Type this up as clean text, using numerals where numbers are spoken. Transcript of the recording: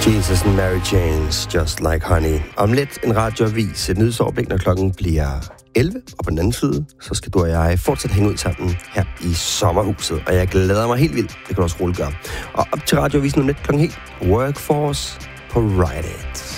Jesus and Mary Chains, Just Like Honey. Om lidt en radioavis, et nyhedsoverblik, når klokken bliver 11. Og på den anden side, så skal du og jeg fortsat hænge ud sammen her i sommerhuset. Og jeg glæder mig helt vildt. Det kan du også roligt gøre. Og op til radioavisen om lidt klokken helt. Workforce på Ride It.